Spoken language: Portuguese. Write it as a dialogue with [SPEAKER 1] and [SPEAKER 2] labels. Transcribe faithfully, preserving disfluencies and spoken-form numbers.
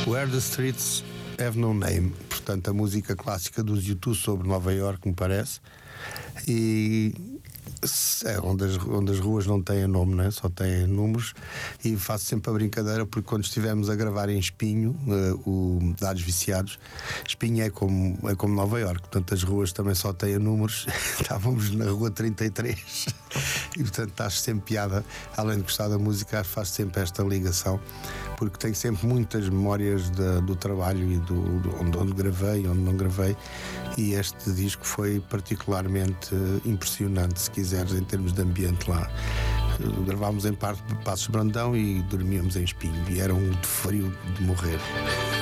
[SPEAKER 1] Where the Streets Have No Name, portanto a música clássica dos U dois sobre Nova York, me parece, e é onde as, onde as ruas não têm nome, né? Só têm números. E faço sempre a brincadeira, porque quando estivemos a gravar em Espinho, uh, o Dados Viciados, Espinho é como, é como Nova York, portanto as ruas também só têm números. Estávamos na rua trinta e três e portanto acho sempre piada, além de gostar da música, faz sempre esta ligação, porque tenho sempre muitas memórias de, do trabalho e do, do onde, onde gravei e onde não gravei, e este disco foi particularmente impressionante, se quiseres, em termos de ambiente lá. Gravámos em parte de Passos Brandão e dormíamos em Espinho, e era um frio de morrer.